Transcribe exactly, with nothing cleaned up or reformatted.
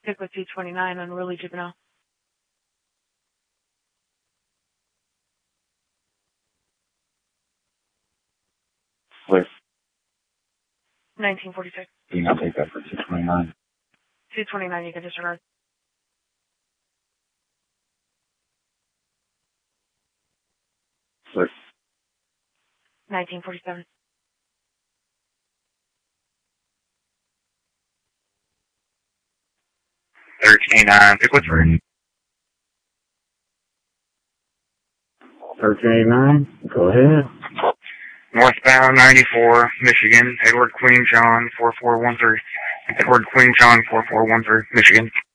Stick with two twenty-nine, unruly juvenile. With nineteen forty-six. you can take that for two twenty-nine. two twenty-nine, you can disregard. With nineteen forty-seven. thirteen nine, pick what's written. thirteen eighty-nine, go ahead. Northbound ninety-four, Michigan, Edward Queen John, four four one three. Edward Queen John, four four one three, Michigan.